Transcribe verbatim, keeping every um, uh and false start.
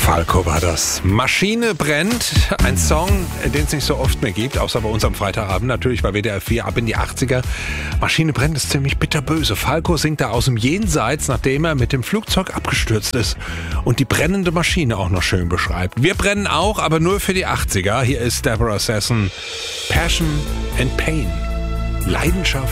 Falco war das. Maschine brennt, ein Song, den es nicht so oft mehr gibt, außer bei uns am Freitagabend natürlich bei W D R vier ab in die achtziger. Maschine brennt ist ziemlich bitterböse. Falco singt da aus dem Jenseits, nachdem er mit dem Flugzeug abgestürzt ist und die brennende Maschine auch noch schön beschreibt. Wir brennen auch, aber nur für die achtziger. Hier ist Deborah Sasson, Passion and Pain. Leidenschaft